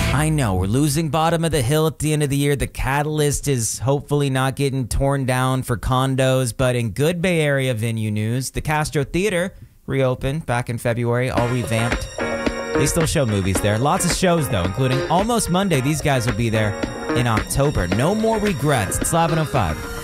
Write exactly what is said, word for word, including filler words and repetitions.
I know, we're losing bottom of the hill at the end of the year. The Catalyst is hopefully not getting torn down for condos, but in good Bay Area venue news, the Castro Theater reopened back in February, all revamped. They still show movies there. Lots of shows, though, including Almost Monday. These guys will be there in October. No more regrets. It's eleven oh five.